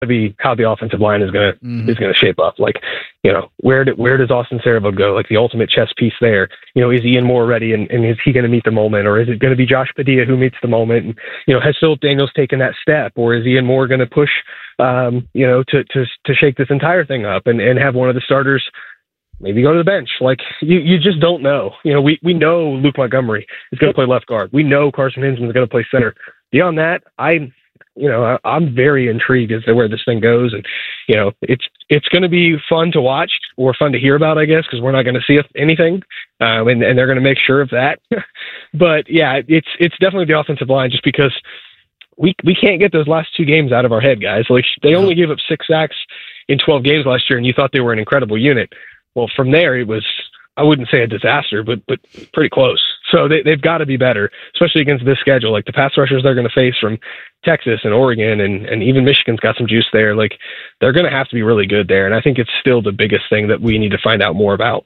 to be how the offensive line is going to shape up. Like, where does Austin Sarabia go? Like the ultimate chess piece there. Is Ian Moore ready, and is he going to meet the moment, or is it going to be Josh Padilla who meets the moment? And, has Philip Daniels taken that step, or is Ian Moore going to push, to shake this entire thing up and have one of the starters maybe go to the bench? Like, you just don't know. We know Luke Montgomery is going to play left guard. We know Carson Hinsman is going to play center. Beyond that, I'm very intrigued as to where this thing goes. And, it's going to be fun to watch or fun to hear about, I guess, because we're not going to see anything. And they're going to make sure of that. But yeah, it's definitely the offensive line, just because we can't get those last two games out of our head, guys. Like, they only gave up 6 sacks in 12 games last year, and you thought they were an incredible unit. Well, from there, it was, I wouldn't say a disaster, but pretty close. So they've got to be better, especially against this schedule. Like, the pass rushers they're going to face from Texas and Oregon and even Michigan's got some juice there. Like, they're going to have to be really good there. And I think it's still the biggest thing that we need to find out more about.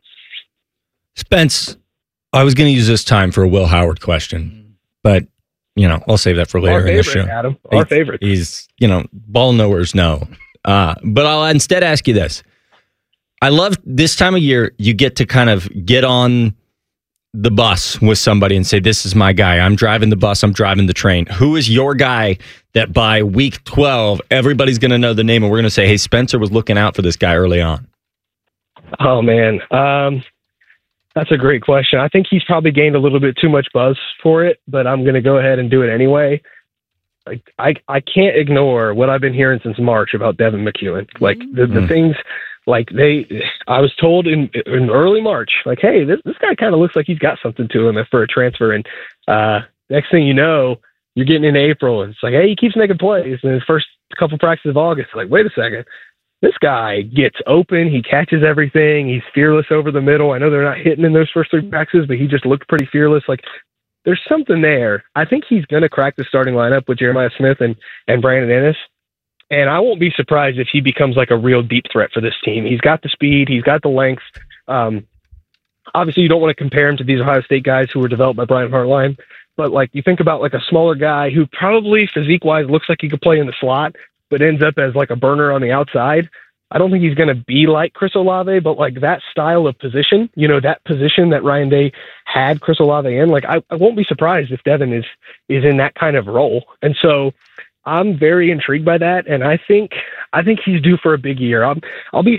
Spence, I was going to use this time for a Will Howard question, but, I'll save that for later in the show. Adam, our favorite. He's, ball knowers know. But I'll instead ask you this. I love this time of year, you get to kind of get on the bus with somebody and say, this is my guy. I'm driving the bus. I'm driving the train. Who is your guy that by week 12, everybody's going to know the name and we're going to say, hey, Spencer was looking out for this guy early on? Oh, man. That's a great question. I think he's probably gained a little bit too much buzz for it, but I'm going to go ahead and do it anyway. Like, I can't ignore what I've been hearing since March about Devin McEwen. Like, the things... Like, I was told in early March, like, hey, this guy kind of looks like he's got something to him for a transfer. And next thing you know, you're getting into April, and it's like, hey, he keeps making plays. And his first couple practices of August, like, wait a second, this guy gets open, he catches everything, he's fearless over the middle. I know they're not hitting in those first 3 practices, but he just looked pretty fearless. Like, there's something there. I think he's going to crack the starting lineup with Jeremiah Smith and Brandon Ennis. And I won't be surprised if he becomes like a real deep threat for this team. He's got the speed. He's got the length. Obviously, you don't want to compare him to these Ohio State guys who were developed by Brian Hartline. But, like, you think about, like, a smaller guy who probably physique-wise looks like he could play in the slot, but ends up as, like, a burner on the outside. I don't think he's going to be like Chris Olave, but, like, that style of position, that position that Ryan Day had Chris Olave in, like, I won't be surprised if Devin is in that kind of role. And so I'm very intrigued by that, and I think he's due for a big year. I'll be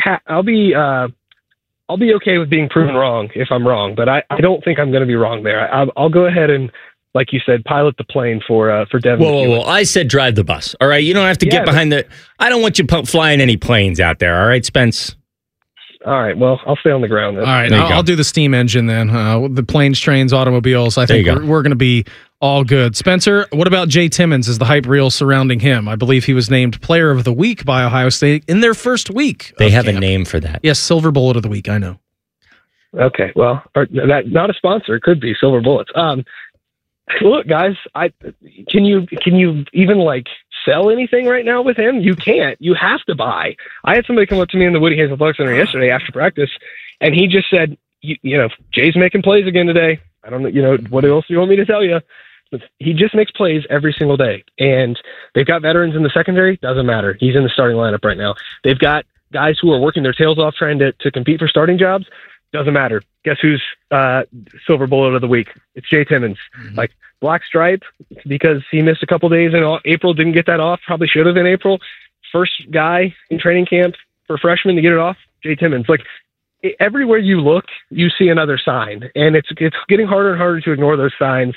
okay with being proven wrong if I'm wrong, but I don't think I'm going to be wrong there. I'll go ahead and, like you said, pilot the plane for Devin. Whoa! I said drive the bus. All right, you don't have to get behind the. I don't want you flying any planes out there. All right, Spence. All right, well, I'll stay on the ground then. All right, I'll do the steam engine then. The planes, trains, automobiles. I think we're going to be all good. Spencer, what about Jay Timmons? Is the hype reel surrounding him? I believe he was named Player of the Week by Ohio State in their first week. They have a name for that. Yes, Silver Bullet of the Week. I know. Okay, well, not a sponsor. It could be Silver Bullets. Look, guys, can you even like sell anything right now with him? You can't. You have to buy. I had somebody come up to me in the Woody Hayes Athletic Center yesterday after practice, and he just said, Jay's making plays again today. I don't know, what else do you want me to tell you? But he just makes plays every single day, and they've got veterans in the secondary. Doesn't matter. He's in the starting lineup right now. They've got guys who are working their tails off trying to compete for starting jobs. Doesn't matter. Guess who's Silver Bullet of the Week? It's Jay Timmons. Mm-hmm. Like, black stripe because he missed a couple days in April, didn't get that off. Probably should have in April. First guy in training camp for freshmen to get it off, Jay Timmons. Like, everywhere you look, you see another sign, and it's getting harder and harder to ignore those signs.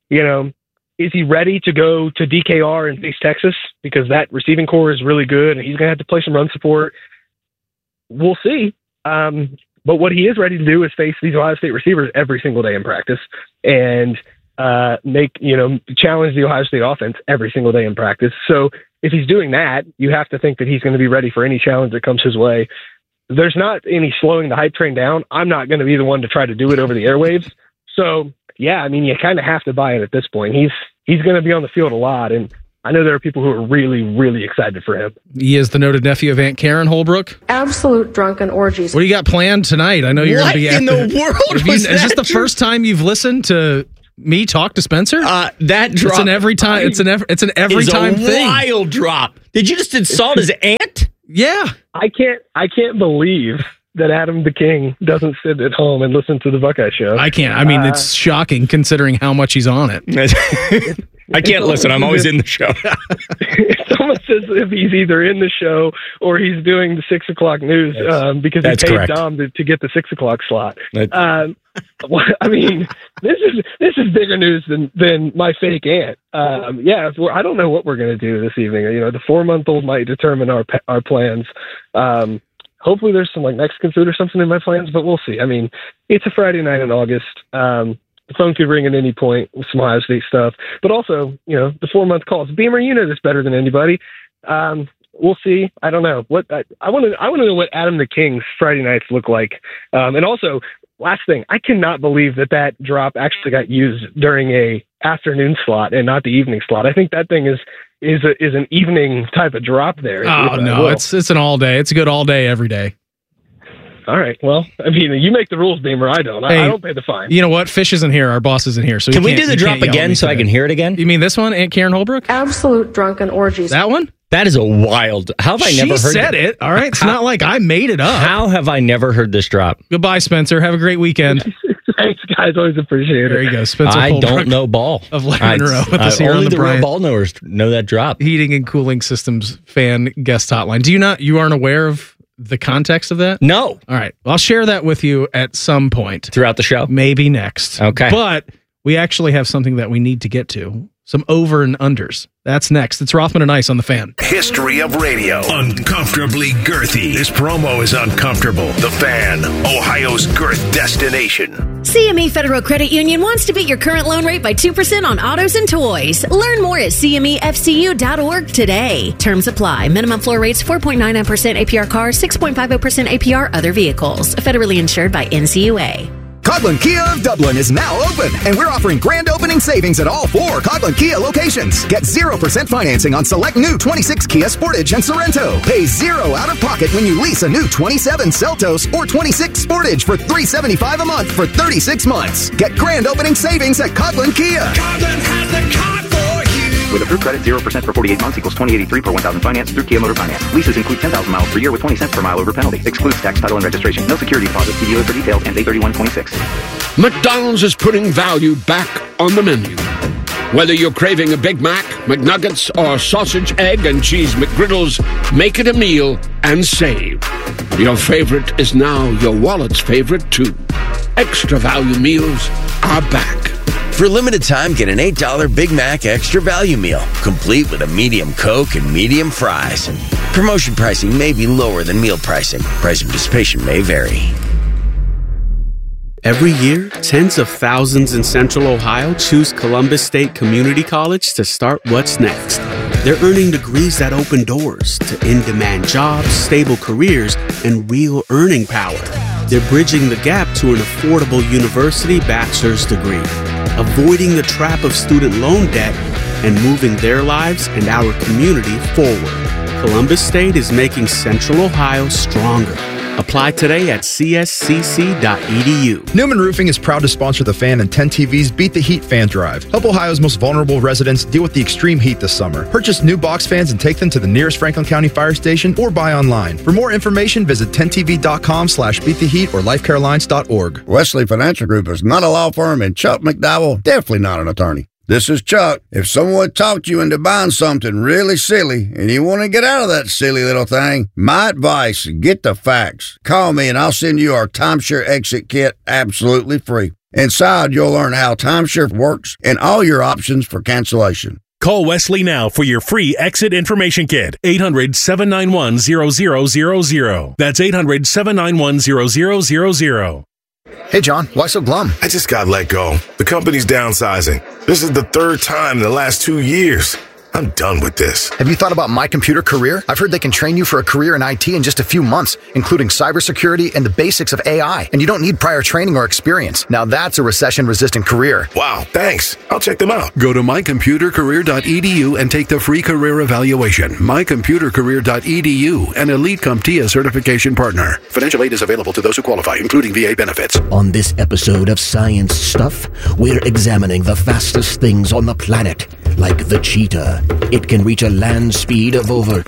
Is he ready to go to DKR and face Texas? Because that receiving core is really good, and he's going to have to play some run support. We'll see. But what he is ready to do is face these Ohio State receivers every single day in practice and challenge the Ohio State offense every single day in practice. So if he's doing that, you have to think that he's going to be ready for any challenge that comes his way. There's not any slowing the hype train down. I'm not going to be the one to try to do it over the airwaves. So, yeah, I mean, you kind of have to buy it at this point. He's going to be on the field a lot, and I know there are people who are really, really excited for him. He is the noted nephew of Aunt Karen Holbrook. Absolute drunken orgies. What do you got planned tonight? I know you're going to be in the world. Is this the first time you've listened to me talk to Spencer? That drop. It's an every time. It's an every time thing. Wild drop. Did you just insult his aunt? Yeah. I can't believe that Adam the King doesn't sit at home and listen to the Buckeye Show. I can't. I mean, it's shocking considering how much he's on it. I can't listen. I'm always in the show. It's almost as if he's either in the show or he's doing the 6 o'clock news because he paid Dom to get the 6 o'clock slot. I mean, this is bigger news than my fake aunt. I don't know what we're going to do this evening. You know, the 4-month-old might determine our plans. Hopefully there's some like Mexican food or something in my plans, but we'll see. I mean, it's a Friday night in August. The phone could ring at any point with some Ohio State stuff, but also, you know, the 4-month calls. Beamer, you know this better than anybody. We'll see. I don't know what I want to know what Adam the King's Friday nights look like. And also, last thing, I cannot believe that drop actually got used during a afternoon slot and not the evening slot. I think that thing is an evening type of drop there. Oh no, it's an all day. It's a good all day every day. All right. Well, I mean, you make the rules, Beamer. I don't. I don't pay the fine. You know what? Fish isn't here. Our boss isn't here. So can we do the drop again so I can hear it again? You mean this one, Aunt Karen Holbrook? Absolute drunken orgies. That one? That is a wild. How have I never heard? She said it. All right. It's not like I made it up. How have I never heard this drop? Goodbye, Spencer. Have a great weekend. Thanks, guys. Always appreciate it. There you go, Spencer. I don't know ball of Lemon Row with us here only on the real ball knowers know that drop. Heating and Cooling Systems fan guest hotline. You aren't aware of the context of that? No. All right. I'll share that with you at some point. Throughout the show? Maybe next. Okay. But we actually have something that we need to get to. Some over and unders. That's next. It's Rothman and Ice on The Fan. History of radio. Uncomfortably girthy. This promo is uncomfortable. The Fan, Ohio's girth destination. CME Federal Credit Union wants to beat your current loan rate by 2% on autos and toys. Learn more at CMEFCU.org today. Terms apply. Minimum floor rates 4.99% APR cars, 6.50% APR other vehicles. Federally insured by NCUA. Coghlan Kia of Dublin is now open, and we're offering grand opening savings at all 4 Coghlan Kia locations. Get 0% financing on select new 26 Kia Sportage and Sorrento. Pay 0 out of pocket when you lease a new 27 Seltos or 26 Sportage for $375 a month for 36 months. Get grand opening savings at Coghlan Kia. Coghlan has the car for you. With approved credit, 0% for 48 months equals $20.83 per 1,000 finance through Kia Motor Finance. Leases include 10,000 miles per year with 20 cents per mile over penalty. Excludes tax, title, and registration. No security deposit. See dealer for details. Ends 8/31/26. McDonald's is putting value back on the menu. Whether you're craving a Big Mac, McNuggets, or sausage, egg, and cheese McGriddles, make it a meal and save. Your favorite is now your wallet's favorite, too. Extra value meals are back. For a limited time, get an $8 Big Mac Extra Value Meal, complete with a medium Coke and medium fries. Promotion pricing may be lower than meal pricing. Price and participation may vary. Every year, tens of thousands in Central Ohio choose Columbus State Community College to start what's next. They're earning degrees that open doors to in-demand jobs, stable careers, and real earning power. They're bridging the gap to an affordable university bachelor's degree, avoiding the trap of student loan debt, and moving their lives and our community forward. Columbus State is making Central Ohio stronger. Apply today at cscc.edu. Newman Roofing is proud to sponsor The Fan and 10 TV's Beat the Heat Fan Drive. Help Ohio's most vulnerable residents deal with the extreme heat this summer. Purchase new box fans and take them to the nearest Franklin County Fire Station or buy online. For more information, visit 10tv.com/beattheheat or lifecarelines.org. Wesley Financial Group is not a law firm, and Chuck McDowell definitely not an attorney. This is Chuck. If someone talked you into buying something really silly and you want to get out of that silly little thing, my advice, get the facts. Call me and I'll send you our timeshare exit kit absolutely free. Inside, you'll learn how timeshare works and all your options for cancellation. Call Wesley now for your free exit information kit. 800-791-0000. That's 800-791-0000. Hey, John, why so glum? I just got let go. The company's downsizing. This is the third time in the last 2 years. I'm done with this. Have you thought about My Computer Career? I've heard they can train you for a career in IT in just a few months, including cybersecurity and the basics of AI. And you don't need prior training or experience. Now that's a recession-resistant career. Wow, thanks. I'll check them out. Go to mycomputercareer.edu and take the free career evaluation. mycomputercareer.edu, an Elite CompTIA certification partner. Financial aid is available to those who qualify, including VA benefits. On this episode of Science Stuff, we're examining the fastest things on the planet, like the cheetah. It can reach a land speed of over...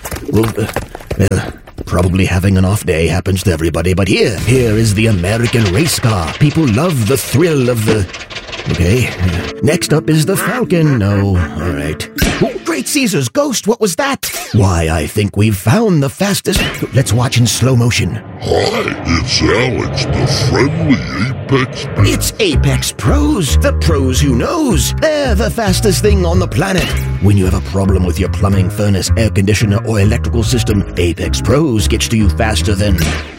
probably having an off day happens to everybody, but here is the American race car. People love the thrill of the... Okay. Next up is the Falcon. No, all right. Oh, Great Caesar's ghost, what was that? Why, I think we've found the fastest... Let's watch in slow motion. Hi, it's Alex, the friendly Apex Pro. It's Apex Pros, the pros who knows. They're the fastest thing on the planet. When you have a problem with your plumbing, furnace, air conditioner, or electrical system, Apex Pros gets to you faster than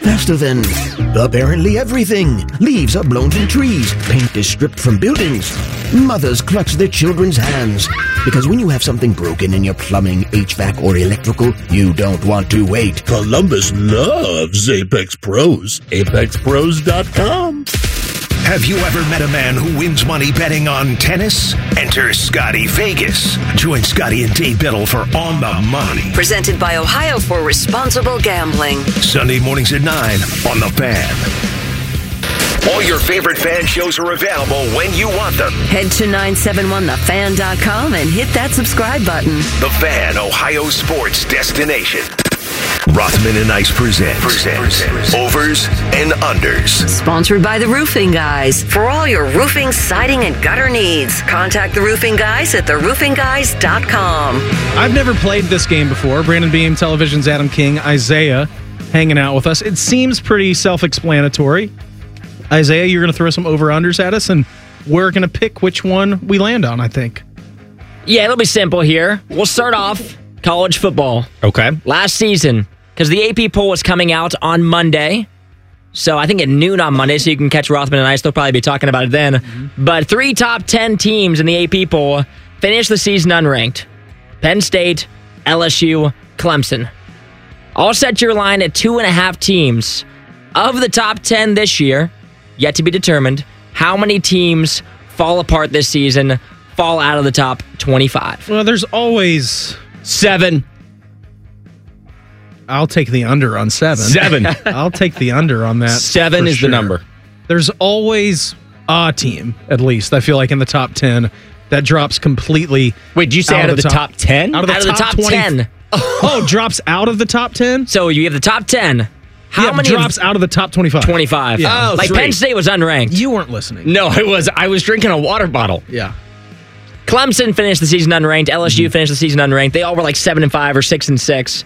apparently everything. Leaves are blown from trees. Paint is stripped from buildings. Mothers clutch their children's hands. Because when you have something broken in your plumbing, HVAC, or electrical, you don't want to wait. Columbus loves Apex Pros. ApexPros.com. Have you ever met a man who wins money betting on tennis? Enter Scotty Vegas. Join Scotty and Dave Biddle for On the Money. Presented by Ohio for Responsible Gambling. Sunday mornings at 9 on The Fan. All your favorite fan shows are available when you want them. Head to 971thefan.com and hit that subscribe button. The Fan, Ohio sports destination. Rothman and Ice presents Overs and Unders. Sponsored by the Roofing Guys. For all your roofing, siding, and gutter needs, contact the Roofing Guys at theroofingguys.com. I've never played this game before. Brandon Beam, Television's Adam King, Isaiah hanging out with us. It seems pretty self-explanatory. Isaiah, you're going to throw some over-unders at us, and we're going to pick which one we land on, I think. Yeah, it'll be simple here. We'll start off college football. Okay. Last season, because the AP poll was coming out on Monday, so I think at noon on Monday, so you can catch Rothman and I. They'll probably be talking about it then. Mm-hmm. But 3 top 10 teams in the AP poll finished the season unranked. Penn State, LSU, Clemson. All set your line at 2.5 teams. Of the top 10 this year, yet to be determined, how many teams fall apart this season, fall out of the top 25? Well, there's always... 7. I'll take the under on 7. 7. I'll take the under on that. 7 is the number. There's always a team, at least, I feel like, in the top 10 that drops completely. Wait, did you say out of the top 10? Out of the top 10. Oh, drops out of the top 10? So you have the top 10. How many drops out of the top 25? 25. Yeah. Oh, like 3. Penn State was unranked. You weren't listening. No, I was drinking a water bottle. Yeah. Clemson finished the season unranked. LSU finished the season unranked. They all were like 7-5 or 6-6.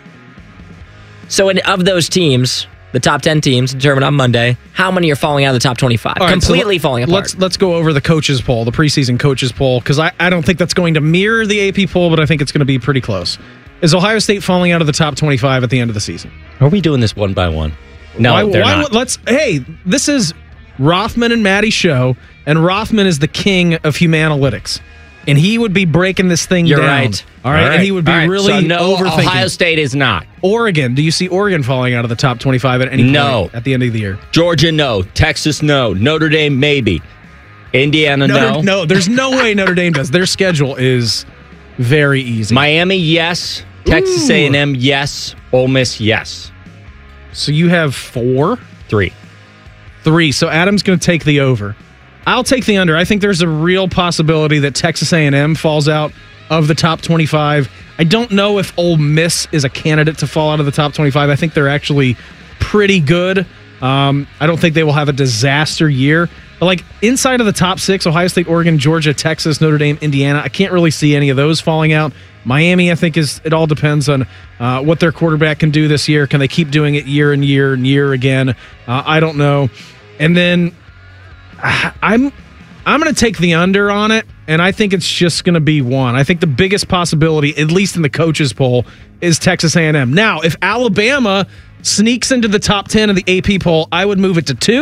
So of those teams, the top 10 teams determined on Monday, how many are falling out of the top 25? Right, completely falling apart. Let's go over the coaches poll, the preseason coaches poll, because I don't think that's going to mirror the AP poll, but I think it's going to be pretty close. Is Ohio State falling out of the top 25 at the end of the season? Are we doing this one by one? No, they're not. Hey, this is Rothman and Maddie's show, and Rothman is the king of Humanalytics. And he would be breaking this thing down. You're right. All right. And he would be really overthinking. Ohio State is not. Oregon. Do you see Oregon falling out of the top 25 at any point at the end of the year? Georgia, no. Texas, no. Notre Dame, maybe. Indiana, no. No, there's no way Notre Dame does. Their schedule is very easy. Miami, yes. Texas A&M, yes. Ole Miss, yes. So you have 4? 3. 3. So Adam's going to take the over. I'll take the under. I think there's a real possibility that Texas A&M falls out of the top 25. I don't know if Ole Miss is a candidate to fall out of the top 25. I think they're actually pretty good. I don't think they will have a disaster year. But like inside of the top 6, Ohio State, Oregon, Georgia, Texas, Notre Dame, Indiana, I can't really see any of those falling out. Miami, I think, it all depends on what their quarterback can do this year. Can they keep doing it year and year and year again? I don't know. And then I'm going to take the under on it, and I think it's just going to be 1. I think the biggest possibility, at least in the coaches poll, is Texas A&M. Now, if Alabama sneaks into the top 10 of the AP poll, I would move it to 2.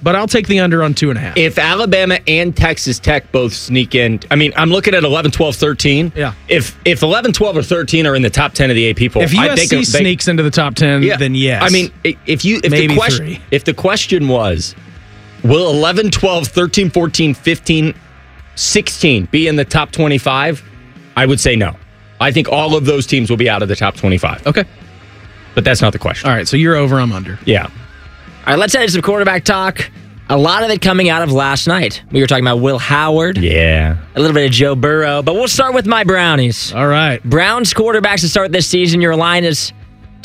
but I'll take the under on 2.5. If Alabama and Texas Tech both sneak in, I mean, I'm looking at 11, 12, 13. Yeah. If 11, 12, or 13 are in the top 10 of the AP poll, if USC sneaks into the top 10, then yes. I mean, if the question was, will 11, 12, 13, 14, 15, 16 be in the top 25? I would say no. I think all of those teams will be out of the top 25. Okay. But that's not the question. All right, so you're over, I'm under. Yeah. All right, let's head to some quarterback talk. A lot of it coming out of last night. We were talking about Will Howard. Yeah. A little bit of Joe Burrow. But we'll start with my Brownies. All right. Browns quarterbacks to start this season. Your line is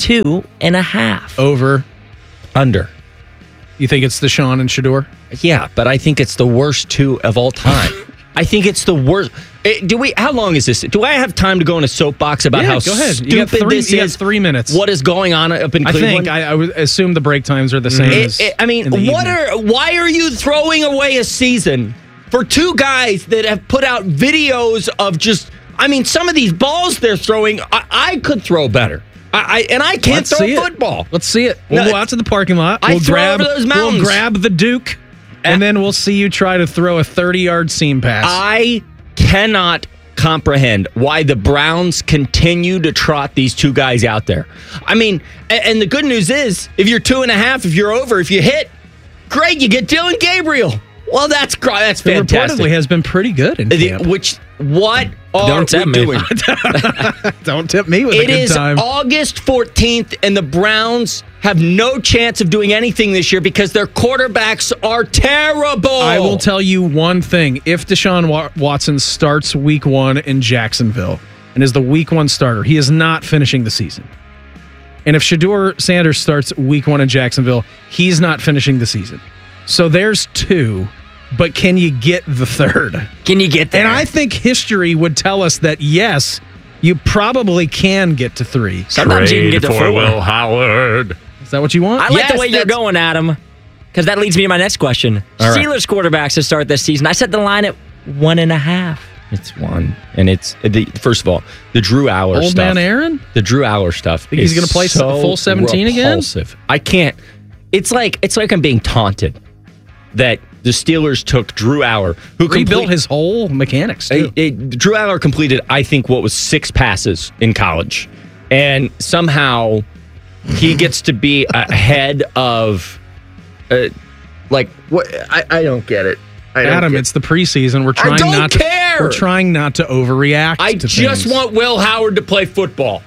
2.5. Over. Under. You think it's Deshaun and Shedeur? Yeah, but I think it's the worst two of all time. I think it's the worst. How long is this? Do I have time to go in a soapbox about how go ahead. stupid You got this is? 3 minutes. What is going on up in Cleveland? I would assume the break times are the same as why are you throwing away a season for two guys that have put out videos of just, some of these balls they're throwing, I could throw better. I can't throw football. Let's see it. We'll go out to the parking lot. We'll grab over those mountains. We'll grab the Duke, and then we'll see you try to throw a 30-yard seam pass. I cannot comprehend why the Browns continue to trot these two guys out there. And the good news is, if you're 2.5, if you're over, if you hit, great, you get Dylan Gabriel. Well, that's fantastic. Reportedly has been pretty good in camp. What are we doing? Don't tip me with a good time. It is August 14th, and the Browns have no chance of doing anything this year because their quarterbacks are terrible. I will tell you one thing. If Deshaun Watson starts week 1 in Jacksonville and is the week 1 starter, he is not finishing the season. And if Shedeur Sanders starts week 1 in Jacksonville, he's not finishing the season. So there's 2. But can you get the 3rd? Can you get there? And I think history would tell us that, yes, you probably can get to 3. Sometimes you can get to 4. Will Howard. Is that what you want? I like the way you're going, Adam, because that leads me to my next question. All right. Steelers quarterbacks to start this season. I set the line at 1.5. It's 1. And it's, first of all, the Drew Aller stuff. Old man Aaron? The Drew Aller stuff. Think he's going to play the full 17 repulsive. again? I can't. It's like I'm being taunted that the Steelers took Drew Aller, who rebuilt his whole mechanics, too. Drew Aller completed, I think, what was 6 passes in college. And somehow he gets to be ahead of, what? I don't get it. Adam, it's the preseason. We're trying not to overreact. I just want Will Howard to play football.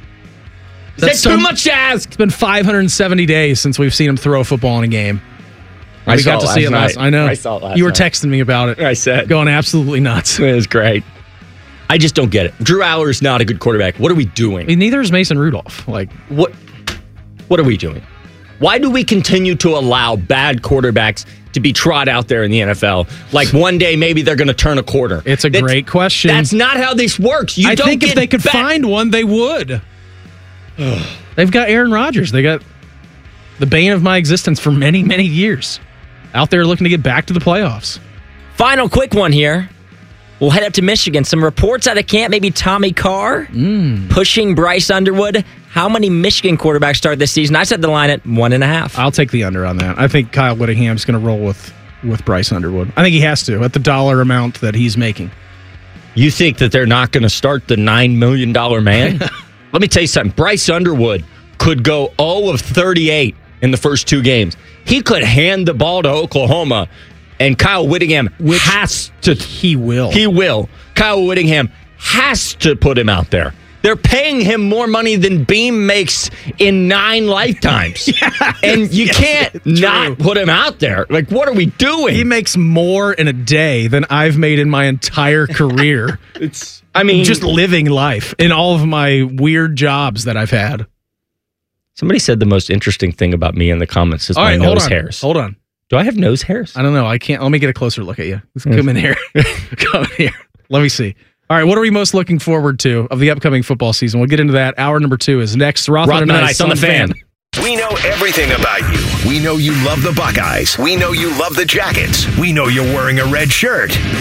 Is that too much to ask? It's been 570 days since we've seen him throw a football in a game. We got to see it last night. I know. I saw it last You were night. texting me about it. I said. Going absolutely nuts. It was great. I just don't get it. Drew Aller is not a good quarterback. What are we doing? Neither is Mason Rudolph. What are we doing? Why do we continue to allow bad quarterbacks to be trot out there in the NFL? Like one day maybe they're going to turn a corner. It's a great question. That's not how this works. I think if they could find one, they would. They've got Aaron Rodgers. They got the bane of my existence for many, many years. Out there looking to get back to the playoffs. Final quick one here. We'll head up to Michigan. Some reports out of camp, maybe Tommy Carr pushing Bryce Underwood. How many Michigan quarterbacks start this season? I set the line at 1.5. I'll take the under on that. I think Kyle Whittingham's going to roll with Bryce Underwood. I think he has to at the dollar amount that he's making. You think that they're not going to start the $9 million man? Let me tell you something. Bryce Underwood could go 0 of 38 in the first 2 games. He could hand the ball to Oklahoma, and Kyle Whittingham has to. He will. He will. Kyle Whittingham has to put him out there. They're paying him more money than Beam makes in 9 lifetimes. And you can't not put him out there. Like, what are we doing? He makes more in a day than I've made in my entire career. Just living life in all of my weird jobs that I've had. Somebody said the most interesting thing about me in the comments is my nose hairs. Hold on. Do I have nose hairs? I don't know. I can't. Let me get a closer look at you. Let's come in here. Come in here. Let me see. All right. What are we most looking forward to of the upcoming football season? We'll get into that. Hour number 2 is next. Rothman and Ice on the Fan. We know everything about you. We know you love the Buckeyes. We know you love the Jackets. We know you're wearing a red shirt.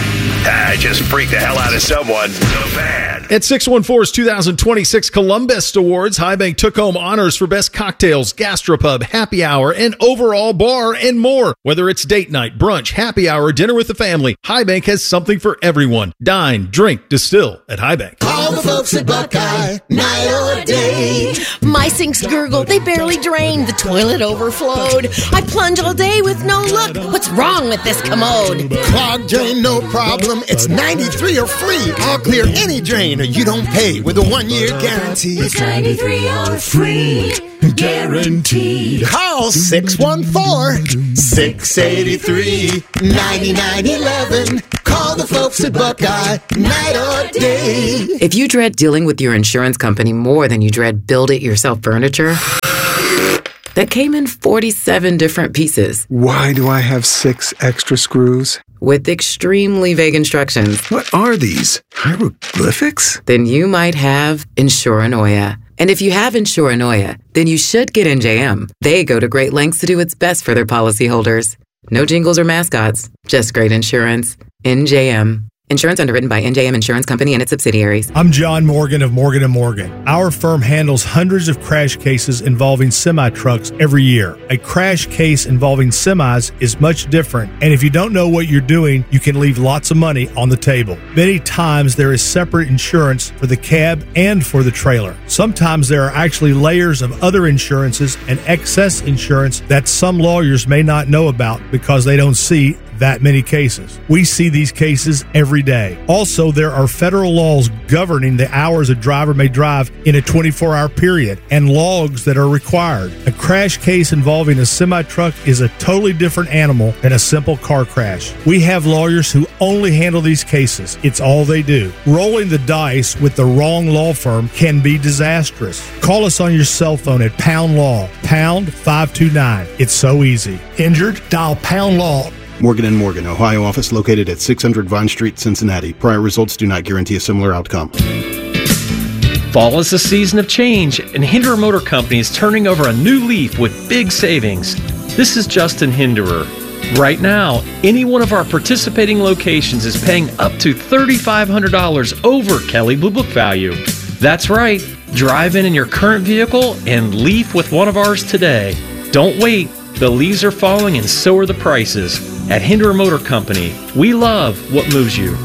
Just freak the hell out of someone. The Fan. At 614's 2026 Columbus Awards, High Bank took home honors for best cocktails, gastropub, happy hour, and overall bar and more. Whether it's date night, brunch, happy hour, dinner with the family, High Bank has something for everyone. Dine, drink, distill at High Bank. Call the folks at Buckeye, night or day. My sinks gurgle, they barely drain. The toilet overflowed. I plunge all day with no luck. What's wrong with this commode? Clogged drain, no problem. It's 93 or free. I'll clear any drain or you don't pay with a 1-year guarantee. It's 93 or free. Guaranteed. Call 614-683-9911. Call the folks at Buckeye, night or day. If you dread dealing with your insurance company more than you dread build-it-yourself furniture, that came in 47 different pieces. Why do I have 6 extra screws? With extremely vague instructions. What are these? Hieroglyphics? Then you might have Insuranoia. And if you have Insuranoia, then you should get NJM. They go to great lengths to do what's best for their policyholders. No jingles or mascots, just great insurance. NJM. Insurance underwritten by NJM Insurance Company and its subsidiaries. I'm John Morgan of Morgan & Morgan. Our firm handles hundreds of crash cases involving semi-trucks every year. A crash case involving semis is much different, and if you don't know what you're doing, you can leave lots of money on the table. Many times there is separate insurance for the cab and for the trailer. Sometimes there are actually layers of other insurances and excess insurance that some lawyers may not know about because they don't see that many cases. We see these cases every day. Also, there are federal laws governing the hours a driver may drive in a 24-hour period and logs that are required. A crash case involving a semi-truck is a totally different animal than a simple car crash. We have lawyers who only handle these cases. It's all they do. Rolling the dice with the wrong law firm can be disastrous. Call us on your cell phone at Pound Law, pound 529. It's so easy. Injured? Dial Pound Law. Morgan & Morgan, Ohio office located at 600 Vine Street, Cincinnati. Prior results do not guarantee a similar outcome. Fall is a season of change, and Hinderer Motor Company is turning over a new leaf with big savings. This is Justin Hinderer. Right now, any one of our participating locations is paying up to $3,500 over Kelley Blue Book value. That's right. Drive in your current vehicle and leaf with one of ours today. Don't wait. The leaves are falling and so are the prices. At Hinderer Motor Company, we love what moves you.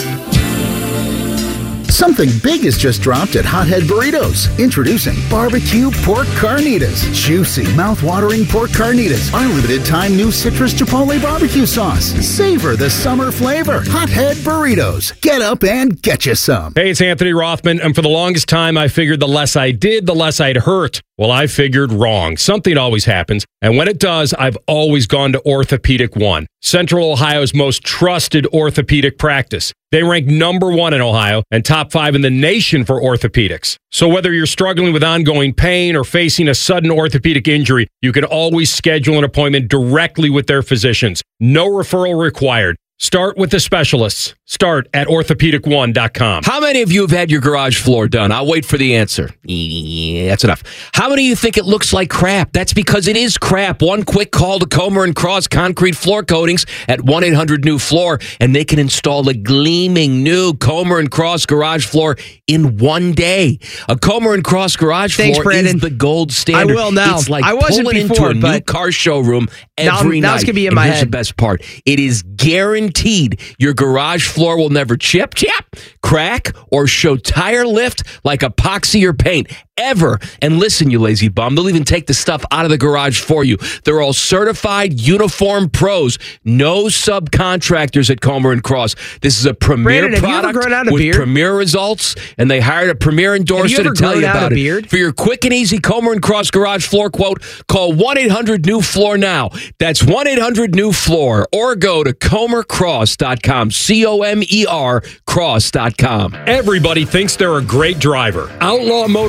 Something big has just dropped at Hothead Burritos. Introducing barbecue pork carnitas. Juicy, mouth-watering pork carnitas. Our limited-time new citrus chipotle barbecue sauce. Savor the summer flavor. Hothead Burritos. Get up and get you some. Hey, it's Anthony Rothman, and for the longest time, I figured the less I did, the less I'd hurt. Well, I figured wrong. Something always happens, and when it does, I've always gone to Orthopedic One, Central Ohio's most trusted orthopedic practice. They rank #1 in Ohio and top 5 in the nation for orthopedics. So whether you're struggling with ongoing pain or facing a sudden orthopedic injury, you can always schedule an appointment directly with their physicians. No referral required. Start with the specialists. Start at orthopedic1.com. How many of you have had your garage floor done? I'll wait for the answer. Yeah, that's enough. How many of you think it looks like crap? That's because it is crap. One quick call to Comer & Cross Concrete Floor Coatings at 1-800-NEW-FLOOR, and they can install a gleaming new Comer & Cross garage floor in one day. A Comer & Cross garage floor is the gold standard. I will now. It's like I wasn't pulling before, into a new car showroom every night. Now it's going to be in and my here's head. the best part. It is guaranteed your garage floor will never chip, crack, or show tire lift like epoxy or paint ever. And listen, you lazy bum, they'll even take the stuff out of the garage for you. They're all certified, uniform pros. No subcontractors at Comer & Cross. This is a premier Brandon, have you ever product grown out a with beard? premier results, and they hired a premier endorser to tell you about it. For your quick and easy Comer & Cross garage floor quote, call 1-800-NEW-FLOOR now. That's 1-800-NEW-FLOOR, or go to ComerCross.com, C-O-M-E-R cross.com. Everybody thinks they're a great driver. Outlaw Motor Speedway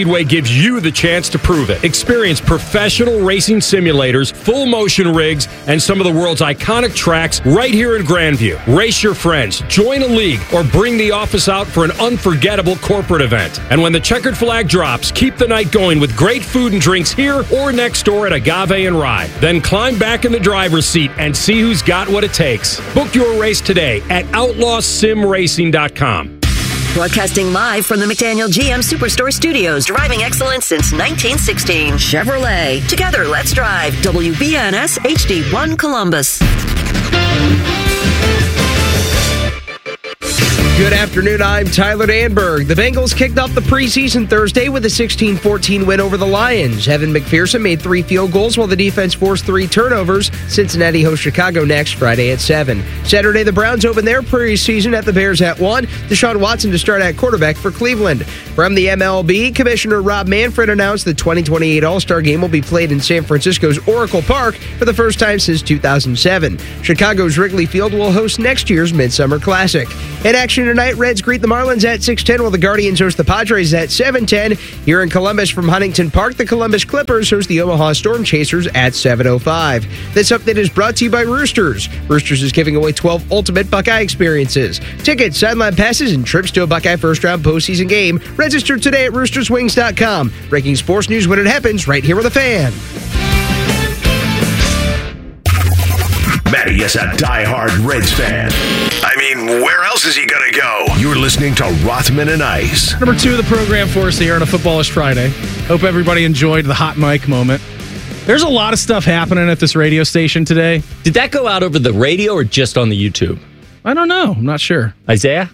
Speedway gives you the chance to prove it. Experience professional racing simulators, full motion rigs, and some of the world's iconic tracks right here in Grandview. Race your friends, join a league, or bring the office out for an unforgettable corporate event. And when the checkered flag drops, keep the night going with great food and drinks here or next door at Agave and Rye. Then climb back in the driver's seat and see who's got what it takes. Book your race today at outlawsimracing.com. Broadcasting live from the McDaniel GM Superstore Studios. Driving excellence since 1916. Chevrolet. Together, let's drive. WBNS HD1 Columbus. Good afternoon, I'm Tyler Danberg. The Bengals kicked off the preseason Thursday with a 16-14 win over the Lions. Evan McPherson made 3 field goals while the defense forced 3 turnovers. Cincinnati hosts Chicago next Friday at 7. Saturday, the Browns open their preseason at the Bears at 1. Deshaun Watson to start at quarterback for Cleveland. From the MLB, Commissioner Rob Manfred announced the 2028 All-Star Game will be played in San Francisco's Oracle Park for the first time since 2007. Chicago's Wrigley Field will host next year's Midsummer Classic. In action tonight, Reds greet the Marlins at 6:10, while the Guardians host the Padres at 7:10. Here in Columbus from Huntington Park, the Columbus Clippers host the Omaha Storm Chasers at 7:05. This update is brought to you by Roosters. Roosters is giving away 12 ultimate Buckeye experiences. Tickets, sideline passes, and trips to a Buckeye first-round postseason game. Register today at roosterswings.com. Breaking sports news when it happens, right here with a fan. Matty is a diehard Reds fan. I mean, where else is he going to go? You're listening to Rothman and Ice. Number 2 of the program for us here on a Footballish Friday. Hope everybody enjoyed the hot mic moment. There's a lot of stuff happening at this radio station today. Did that go out over the radio or just on the YouTube? I don't know. I'm not sure. Isaiah?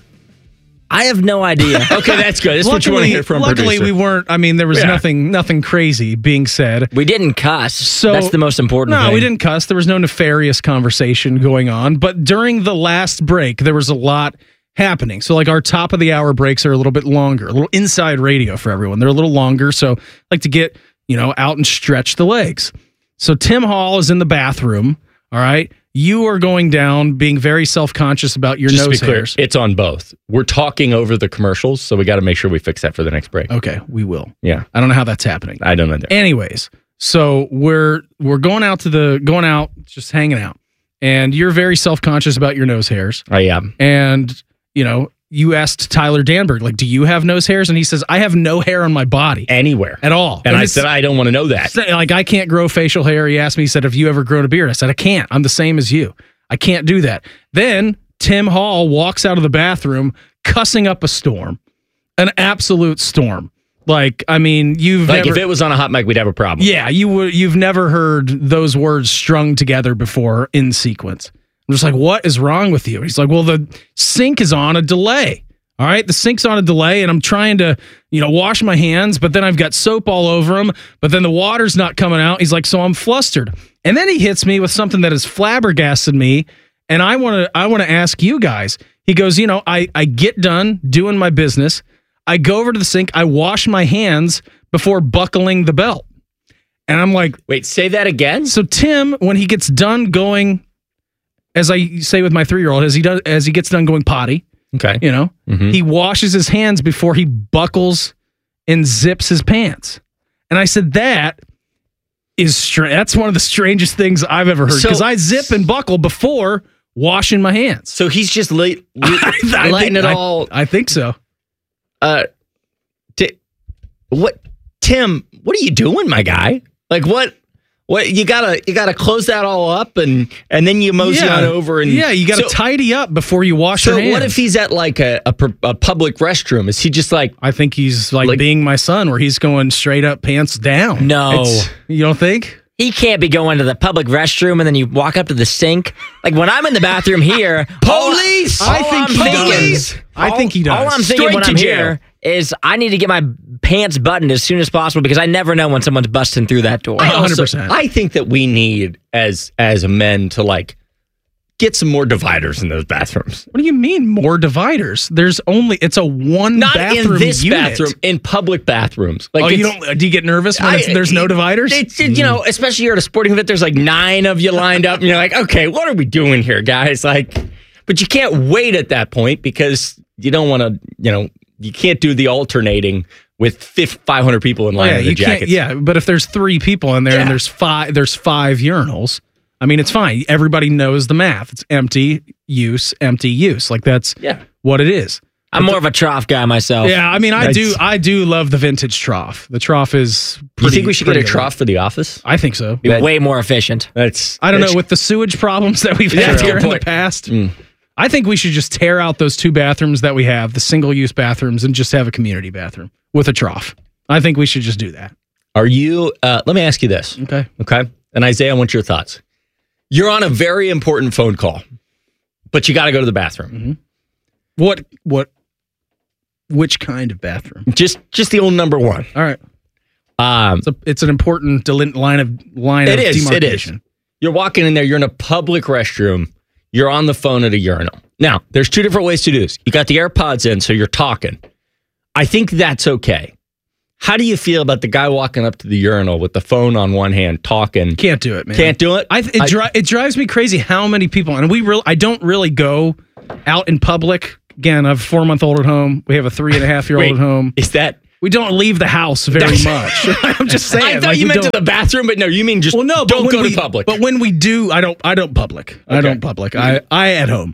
I have no idea. Okay, that's good. That's what you want to hear from Luckily, producer. we weren't. I mean, there was nothing crazy being said. We didn't cuss. So that's the most important thing. No, we didn't cuss. There was no nefarious conversation going on. But during the last break, there was a lot happening. So, like, our top of the hour breaks are a little bit longer, a little inside radio for everyone. They're a little longer. So, I like to get, out and stretch the legs. So, Tim Hall is in the bathroom. All right. You are going down, being very self-conscious about your nose hairs. It's on both. We're talking over the commercials, so we got to make sure we fix that for the next break. Okay, we will. Yeah. I don't know how that's happening. I don't know. Anyways, so we're going out, just hanging out, and you're very self-conscious about your nose hairs. I am. And, you asked Tyler Danberg, like, do you have nose hairs? And he says, I have no hair on my body. Anywhere. At all. And I said, I don't want to know that. Like, I can't grow facial hair. He asked me, he said, have you ever grown a beard? I said, I can't. I'm the same as you. I can't do that. Then Tim Hall walks out of the bathroom cussing up a storm. An absolute storm. Like, I mean, if it was on a hot mic, we'd have a problem. Yeah, you've never heard those words strung together before in sequence. I'm just like, what is wrong with you? He's like, well, the sink is on a delay. All right, the sink's on a delay, and I'm trying to, wash my hands, but then I've got soap all over them, but then the water's not coming out. He's like, so I'm flustered. And then he hits me with something that has flabbergasted me, and I want to ask you guys. He goes, I get done doing my business. I go over to the sink. I wash my hands before buckling the belt. And I'm like, wait, say that again? So Tim, when he gets done going, as I say with my 3-year-old, as he gets done going potty, okay, he washes his hands before he buckles and zips his pants. And I said, that is strange. That's one of the strangest things I've ever heard, because I zip and buckle before washing my hands. So he's just letting it all. I think so. Tim, what are you doing, my guy? Like, what you gotta close that all up and then you mosey on over and you gotta tidy up before you wash your hands. So what if he's at like a public restroom? Is he just like? I think he's like being my son, where he's going straight up pants down. No, you don't think? He can't be going to the public restroom and then you walk up to the sink. Like when I'm in the bathroom here, police. I think he does. All I'm thinking when I'm here is I need to get my pants buttoned as soon as possible, because I never know when someone's busting through that door. 100%. I think that we need as men to get some more dividers in those bathrooms. What do you mean more dividers? It's a one Not bathroom in this unit. bathroom, in public bathrooms. Do you get nervous when there's no dividers? Especially you're at a sporting event, there's like 9 of you lined up and you're like, okay, what are we doing here, guys? But you can't wait at that point, because you don't want to, you can't do the alternating with 500 people in line in the jackets. But if there's 3 people in there and there's 5 urinals, I mean, it's fine. Everybody knows the math. It's empty use. Like that's what it is. I'm more of a trough guy myself. Yeah, I mean, I do love the vintage trough. The trough is You think we should get a trough for the office? I think so. Be way more efficient. I don't know, with the sewage problems that we've had here in the past. I think we should just tear out those 2 bathrooms that we have, the single-use bathrooms, and just have a community bathroom with a trough. I think we should just do that. Are you, let me ask you this. Okay. And Isaiah, I want your thoughts. You're on a very important phone call, but you got to go to the bathroom. Mm-hmm. Which kind of bathroom? Just the old number one. All right. It's an important line of demarcation. It is. You're walking in there. You're in a public restroom. You're on the phone at a urinal. Now, there's 2 different ways to do this. You got the AirPods in, so you're talking. I think that's okay. How do you feel about the guy walking up to the urinal with the phone on one hand, talking? Can't do it, man. Can't do it? It drives me crazy how many people, and I don't really go out in public. Again, I have a 4-month-old at home. We have a 3.5-year-old at home. We don't leave the house very much. I'm just saying. I thought you meant to the bathroom, but no, you mean just don't go to public. But when we do, I don't public. Okay. I don't public. I at home.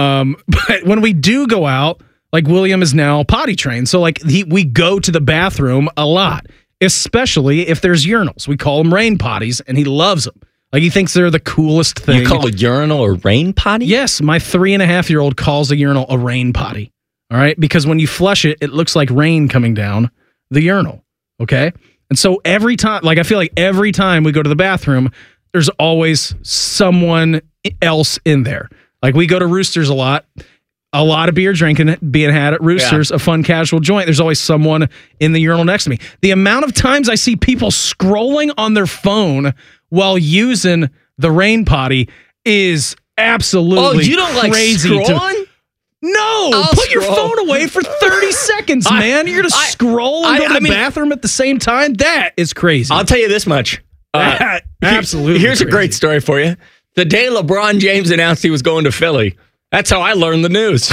But when we do go out, like William is now potty trained, so like we go to the bathroom a lot, especially if there's urinals. We call them rain potties, and he loves them. Like he thinks they're the coolest thing. You call a urinal a rain potty? Yes, my 3.5-year-old calls a urinal a rain potty. All right, because when you flush it, it looks like rain coming down the urinal. Okay, and so every time, I feel like every time we go to the bathroom, there's always someone else in there. Like we go to Roosters a lot of beer drinking being had at Roosters, a fun casual joint. There's always someone in the urinal next to me. The amount of times I see people scrolling on their phone while using the rain potty is absolutely you don't crazy. Like scrolling? No, put your phone away for 30 seconds, man. You're going to scroll and go to the bathroom at the same time? That is crazy. I'll tell you this much. Absolutely. Here's a great story for you. The day LeBron James announced he was going to Philly, that's how I learned the news.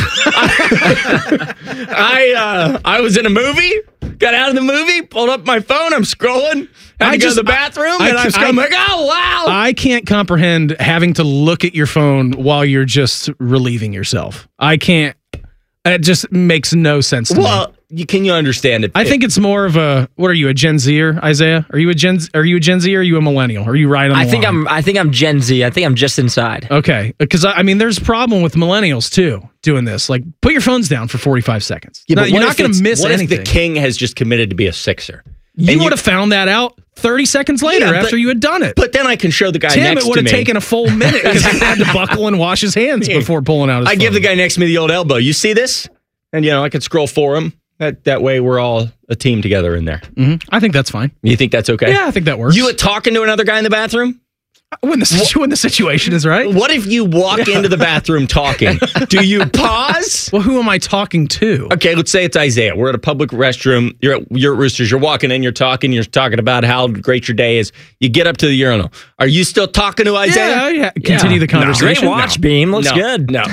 I was in a movie, got out of the movie, pulled up my phone, I'm scrolling, had to go to the bathroom, I'm like, oh, wow. I can't comprehend having to look at your phone while you're just relieving yourself. I can't. It just makes no sense to me. Well, can you understand it? I think it's more of a, what are you, a Gen Zer, Isaiah? Are you a Gen Z or are you a millennial? Are you right on the line? I think I'm Gen Z. I think I'm just inside. Okay. Because I mean, there's a problem with millennials too doing this. Like, put your phones down for 45 seconds. Yeah, you're not going to miss anything. What if the king has just committed to be a Sixer? You would have found that out 30 seconds later after you had done it. But then I can show the guy next to me. It would have taken a full minute because he had to buckle and wash his hands before pulling out his phone. I give the guy next to me the old elbow. You see this? And, I could scroll for him. That way we're all a team together in there. Mm-hmm. I think that's fine. You think that's okay? Yeah, I think that works. You talking to another guy in the bathroom? When the situation is right. What if you walk into the bathroom talking? Do you pause? Well, who am I talking to? Okay, let's say it's Isaiah. We're at a public restroom. You're at Roosters. You're walking in. You're talking about how great your day is. You get up to the urinal. Are you still talking to Isaiah? Yeah. Continue the conversation. Great watch, Beam. Looks good. No.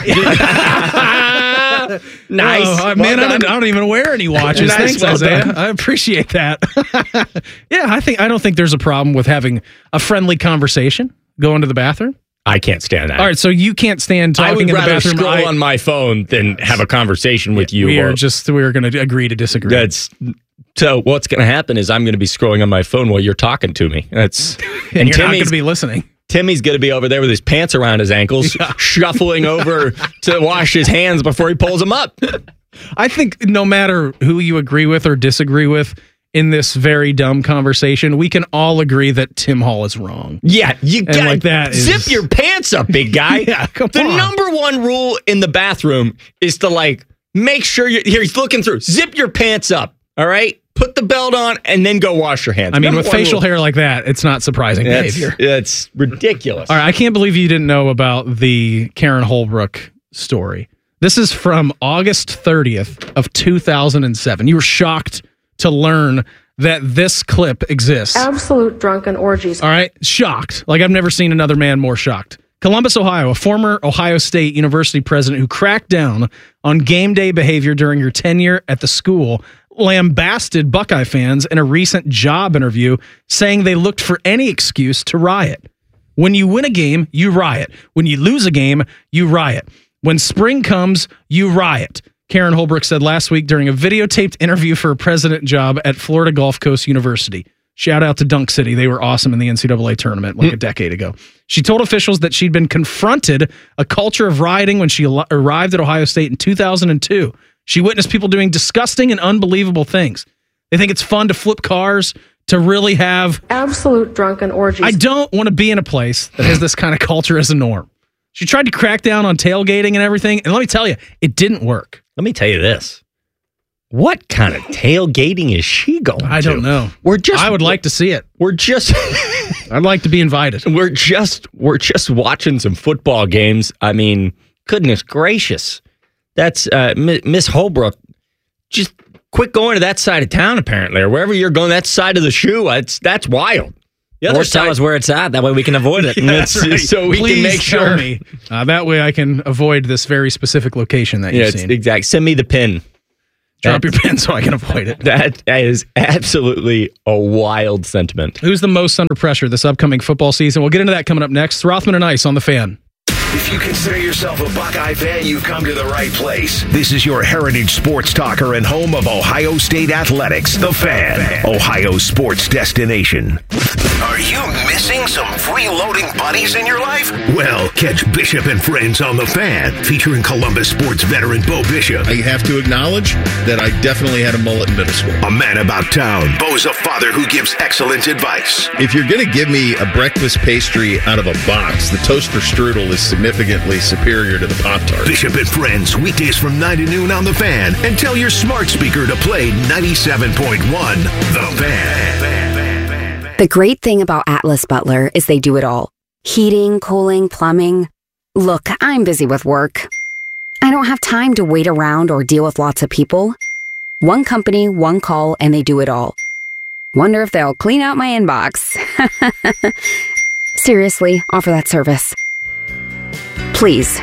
Nice. Oh, man, I don't even wear any watches. Thanks, Isaiah. I appreciate that. Yeah, I don't think there's a problem with having a friendly conversation going to the bathroom. I can't stand that. All right, so you can't stand talking in the bathroom. I would rather scroll on my phone than have a conversation with you. We're going to agree to disagree. So what's going to happen is I'm going to be scrolling on my phone while you're talking to me. And you're not going to be listening. Timmy's going to be over there with his pants around his ankles, shuffling over to wash his hands before he pulls them up. I think no matter who you agree with or disagree with in this very dumb conversation, we can all agree that Tim Hall is wrong. Yeah, you got to zip your pants up, big guy. Yeah, come on. The number one rule in the bathroom is to make sure he's looking through. Zip your pants up, all right? Put the belt on and then go wash your hands. I mean, with facial hair like that, it's not surprising behavior. It's ridiculous. All right, I can't believe you didn't know about the Karen Holbrook story. This is from August 30th of 2007. You were shocked to learn that this clip exists. Absolute drunken orgies. All right, shocked. Like I've never seen another man more shocked. Columbus, Ohio, a former Ohio State University president who cracked down on game day behavior during her tenure at the school, lambasted Buckeye fans in a recent job interview, saying they looked for any excuse to riot. When you win a game, you riot. When you lose a game, you riot. When spring comes, you riot. Karen Holbrook said last week during a videotaped interview for a president job at Florida Gulf Coast University. Shout out to Dunk City. They were awesome in the NCAA tournament like a decade ago. She told officials that she'd been confronted a culture of rioting when she arrived at Ohio State in 2002. She witnessed people doing disgusting and unbelievable things. They think it's fun to flip cars, to really have absolute drunken orgies. I don't want to be in a place that has this kind of culture as a norm. She tried to crack down on tailgating and everything, and let me tell you, it didn't work. Let me tell you this. What kind of tailgating is she going to? I don't know. I would like to see it. I'd like to be invited. We're just watching some football games. I mean, goodness gracious. That's Miss Holbrook. Just quit going to that side of town, apparently, or wherever you're going, that side of the shoe. That's wild. Or tell us where it's at. That way we can avoid it. Yeah, that's right. So we Please can make sure. Tell me. That way I can avoid this very specific location that you've seen. Exactly. Send me the pin. Drop your pin so I can avoid it. That is absolutely a wild sentiment. Who's the most under pressure this upcoming football season? We'll get into that coming up next. Rothman and Ice on The Fan. If you consider yourself a Buckeye fan, you've come to the right place. This is your heritage sports talker and home of Ohio State Athletics, The Fan, Ohio's sports destination. Are you missing some freeloading buddies in your life? Well, catch Bishop and Friends on The Fan, featuring Columbus sports veteran Bo Bishop. I have to acknowledge that I definitely had a mullet in middle school. A man about town. Bo's a father who gives excellent advice. If you're going to give me a breakfast pastry out of a box, the toaster strudel is significantly superior to the Pop-Tart. Bishop and Friends, weekdays from 9 to noon on The Fan. And tell your smart speaker to play 97.1 The Fan. The great thing about Atlas Butler is they do it all. Heating, cooling, plumbing. Look, I'm busy with work. I don't have time to wait around or deal with lots of people. One company, one call, and they do it all. Wonder if they'll clean out my inbox. Seriously, offer that service. Please.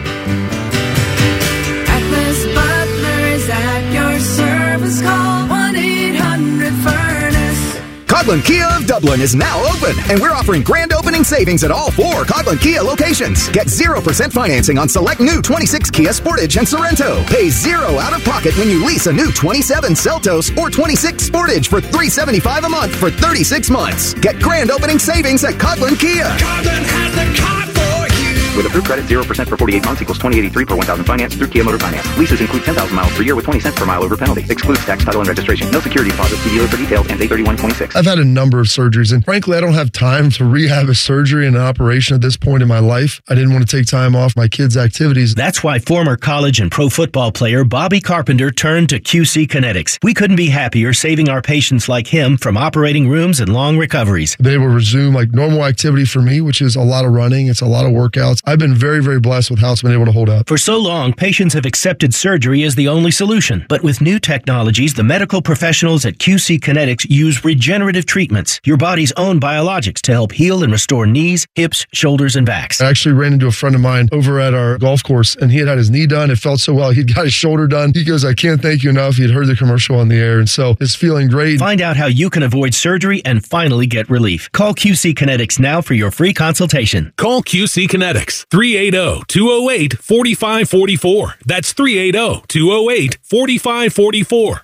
Atlas Butler is at your service. Call 1-800-FURNACE. Coghlan Kia of Dublin is now open, and we're offering grand opening savings at all 4 Coghlan Kia locations. Get 0% financing on select new 26 Kia Sportage and Sorrento. Pay $0 out of pocket when you lease a new 27 Seltos or 26 Sportage for $375 a month for 36 months. Get grand opening savings at Coghlan Kia. Coghlan has the car for you. With approved credit, 0% for 48 months equals $20.83 per 1,000 finance through Kia Motor Finance. Leases include 10,000 miles per year with 20 cents per mile over penalty. Excludes tax, title, and registration. No security deposit. See dealer for details. Ends 8/31/26. I've had a number of surgeries, and frankly, I don't have time to rehab a surgery and an operation at this point in my life. I didn't want to take time off my kids' activities. That's why former college and pro football player Bobby Carpenter turned to QC Kinetics. We couldn't be happier saving our patients like him from operating rooms and long recoveries. They will resume like normal activity for me, which is a lot of running. It's a lot of workouts. I've been very, very blessed with how it's been able to hold up. For so long, patients have accepted surgery as the only solution. But with new technologies, the medical professionals at QC Kinetics use regenerative treatments, your body's own biologics, to help heal and restore knees, hips, shoulders, and backs. I actually ran into a friend of mine over at our golf course, and he had his knee done. It felt so well. He'd got his shoulder done. He goes, I can't thank you enough. He'd heard the commercial on the air, and so it's feeling great. Find out how you can avoid surgery and finally get relief. Call QC Kinetics now for your free consultation. Call QC Kinetics, 380-208-4544. That's 380-208-4544.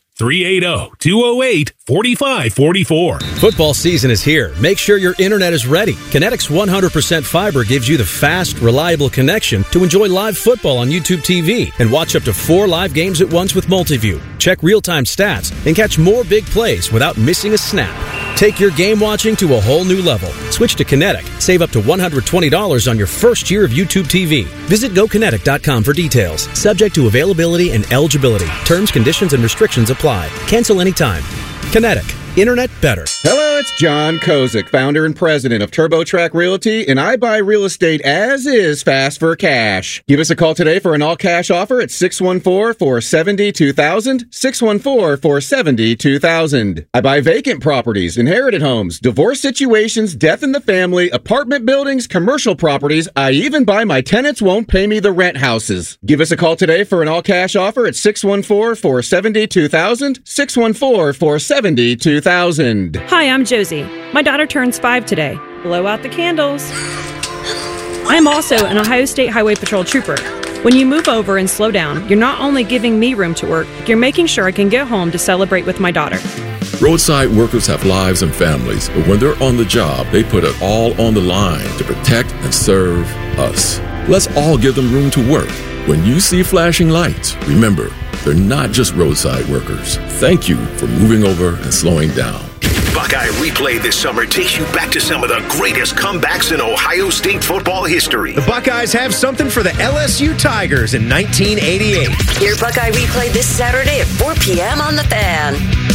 380-208-4544. Football season is here. Make sure your internet is ready. Kinetics 100% fiber gives you the fast, reliable connection to enjoy live football on YouTube TV and watch up to 4 live games at once with Multiview. Check real-time stats and catch more big plays without missing a snap. Take your game watching to a whole new level. Switch to Kinetic. Save up to $120 on your first year of YouTube TV. Visit GoKinetic.com for details. Subject to availability and eligibility. Terms, conditions, and restrictions apply. Cancel anytime. Kinetic. internet better. Hello, it's John Kozik, founder and president of TurboTrack Realty, and I buy real estate as is fast for cash. Give us a call today for an all-cash offer at 614-470-2000, 614-470-2000. I buy vacant properties, inherited homes, divorce situations, death in the family, apartment buildings, commercial properties. I even buy my tenants won't pay me the rent houses. Give us a call today for an all-cash offer at 614-470-2000, 614-470-2000. Hi, I'm Josie. My daughter turns 5 today. Blow out the candles. I'm also an Ohio State Highway Patrol trooper. When you move over and slow down, you're not only giving me room to work, you're making sure I can get home to celebrate with my daughter. Roadside workers have lives and families, but when they're on the job, they put it all on the line to protect and serve us. Let's all give them room to work. When you see flashing lights, remember, they're not just roadside workers. Thank you for moving over and slowing down. Buckeye Replay this summer takes you back to some of the greatest comebacks in Ohio State football history. The Buckeyes have something for the LSU Tigers in 1988. Hear Buckeye Replay this Saturday at 4 p.m. on The Fan.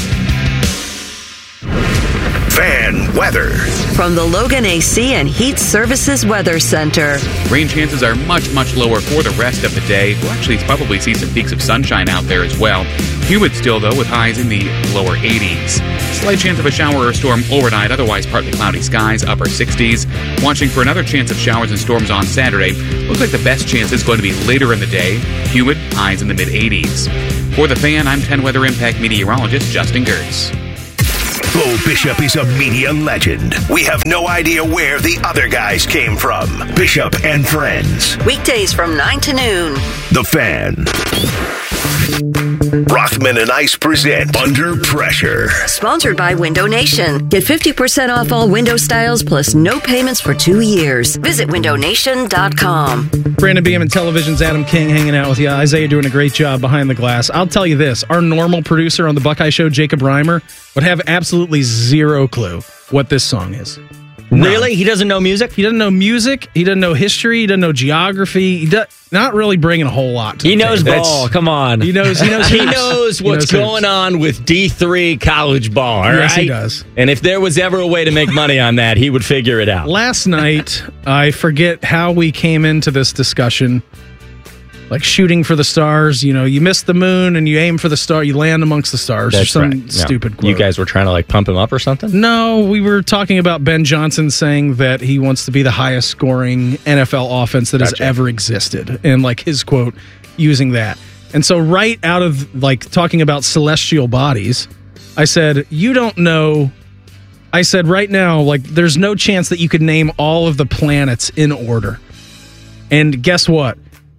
Fan weather. From the Logan AC and Heat Services Weather Center. Rain chances are much, much lower for the rest of the day. We'll actually probably see some peaks of sunshine out there as well. Humid still, though, with highs in the lower 80s. Slight chance of a shower or storm overnight, otherwise partly cloudy skies, upper 60s. Watching for another chance of showers and storms on Saturday. Looks like the best chance is going to be later in the day. Humid, highs in the mid-80s. For The Fan, I'm 10 Weather Impact meteorologist Justin Gertz. Bo Bishop is a media legend. We have no idea where the other guys came from. Bishop and Friends. Weekdays from 9 to noon. The Fan. Rothman and Ice present Under Pressure. Sponsored by Window Nation. Get 50% off all window styles plus no payments for 2 years. Visit windownation.com. Brandon Beam and Television's Adam King hanging out with you. Isaiah doing a great job behind the glass. I'll tell you this. Our normal producer on the Buckeye Show, Jacob Reimer, would have absolutely zero clue what this song is. Really? He doesn't know music? He doesn't know music. He doesn't know history. He doesn't know geography. Not really bringing a whole lot to He knows ball. Come on. He knows he knows what's going on with D3 college ball, all Yes, right? he does. And if there was ever a way to make money on that, he would figure it out. Last night, I forget how we came into this discussion. Like shooting for the stars, you miss the moon and you aim for the star, you land amongst the stars. That's some right. stupid quote. You guys were trying to pump him up or something? No, we were talking about Ben Johnson saying that he wants to be the highest scoring NFL offense that has ever existed. And his quote using that. And so right out of talking about celestial bodies, I said, you don't know. I said right now, there's no chance that you could name all of the planets in order. And guess what?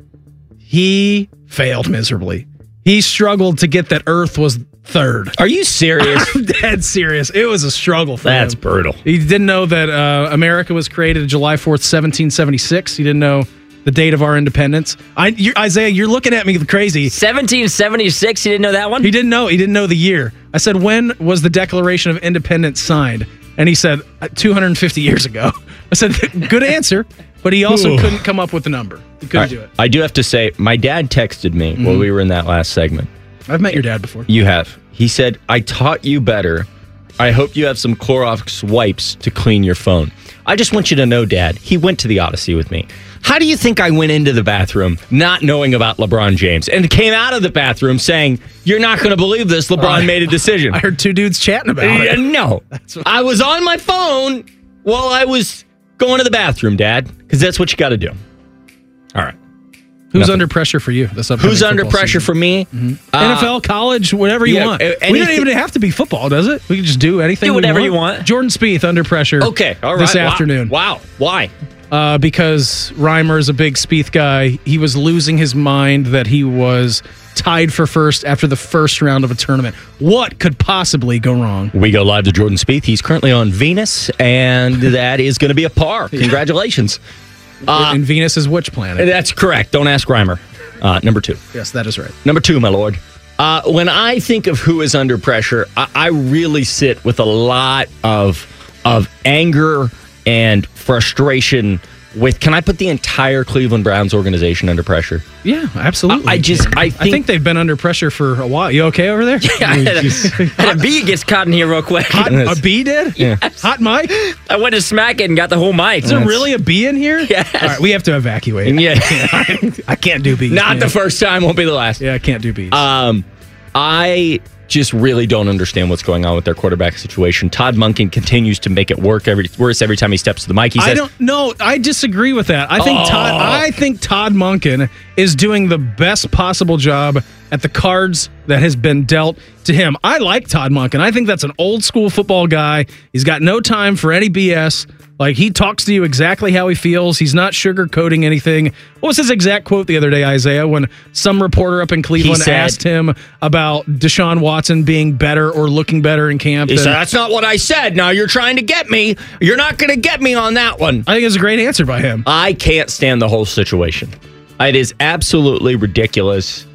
He failed miserably. He struggled to get that Earth was third. Are you serious? I'm dead serious. It was a struggle for him. That's brutal. He didn't know that America was created July 4th, 1776. He didn't know the date of our independence. Isaiah, you're looking at me crazy. 1776? He didn't know that one? He didn't know. He didn't know the year. I said, when was the Declaration of Independence signed? And he said, 250 years ago. I said, good answer. But he also couldn't come up with the number. He couldn't do it. I do have to say, my dad texted me while we were in that last segment. I've met your dad before. You have. He said, I taught you better. I hope you have some Clorox wipes to clean your phone. I just want you to know, Dad, he went to the Odyssey with me. How do you think I went into the bathroom not knowing about LeBron James and came out of the bathroom saying, you're not going to believe this, LeBron made a decision? I heard two dudes chatting about it. No. I was on my phone while I was going to the bathroom, Dad, because that's what you got to do. All right. Who's under pressure for you? Who's under pressure for me? NFL, college, whatever you want. We don't even have to be football, does it? We can just do anything. Do whatever you want. Jordan Spieth under pressure. Okay, all right. This afternoon. Wow. Why? Because Reimer is a big Spieth guy. He was losing his mind that he was tied for first after the first round of a tournament. What could possibly go wrong? We go live to Jordan Spieth. He's currently on Venus, and that is going to be a par. Congratulations. And Venus is which planet? That's correct. Don't ask Reimer. Number 2. Yes, that is right. Number 2, my lord. When I think of who is under pressure, I really sit with a lot of anger and frustration can I put the entire Cleveland Browns organization under pressure? Yeah, absolutely. I think they've been under pressure for a while. You okay over there? Yeah, a bee gets caught in here real quick. A bee did? Yeah. Hot mic? I went to smack it and got the whole mic. Is there really a bee in here? Yes. All right, we have to evacuate. Yeah. I can't do bees. Not the first time, won't be the last. Yeah, I can't do bees. I just really don't understand what's going on with their quarterback situation. Todd Monken continues to make it worse every time he steps to the mic. He says, I disagree with that. I think Todd Monken is doing the best possible job at the cards that has been dealt to him. I like Todd Monken. I think that's an old school football guy. He's got no time for any BS. Like, he talks to you exactly how he feels. He's not sugarcoating anything. What was his exact quote the other day, Isaiah, when some reporter up in Cleveland asked him about Deshaun Watson being better or looking better in camp? He said, that's not what I said. Now you're trying to get me. You're not going to get me on that one. I think it's a great answer by him. I can't stand the whole situation. It is absolutely ridiculous.